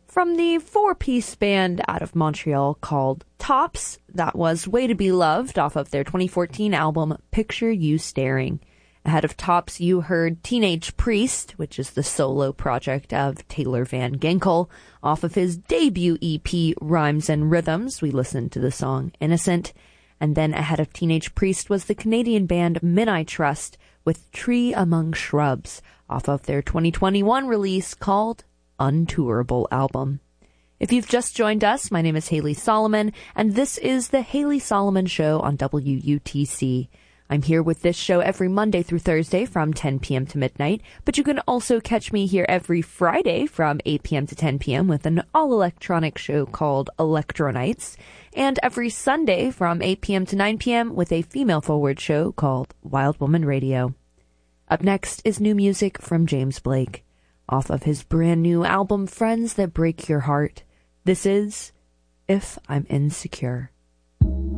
From the four-piece band out of Montreal called Tops, that was Way to Be Loved off of their 2014 album Picture You Staring. Ahead of Tops, you heard Teenage Priest, which is the solo project of Taylor Van Ginkel. Off of his debut EP, Rhymes and Rhythms, we listened to the song Innocent. And then ahead of Teenage Priest was the Canadian band Min I Trust with Tree Among Shrubs off of their 2021 release called Untourable Album. If you've just joined us, my name is Haley Solomon, and this is The Haley Solomon Show on WUTC. I'm here with this show every Monday through Thursday from 10 p.m. to midnight, but you can also catch me here every Friday from 8 p.m. to 10 p.m. with an all-electronic show called Electronights, and every Sunday from 8 p.m. to 9 p.m. with a female-forward show called Wild Woman Radio. Up next is new music from James Blake, off of his brand new album Friends That Break Your Heart. This is If I'm Insecure.